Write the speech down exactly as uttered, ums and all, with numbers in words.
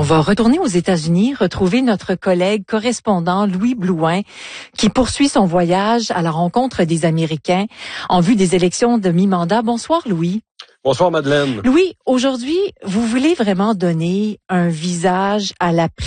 On va retourner aux États-Unis, retrouver notre collègue correspondant Louis Blouin, qui poursuit son voyage à la rencontre des Américains en vue des élections de mi-mandat. Bonsoir, Louis. Bonsoir, Madeleine. Louis, aujourd'hui, vous voulez vraiment donner un visage à la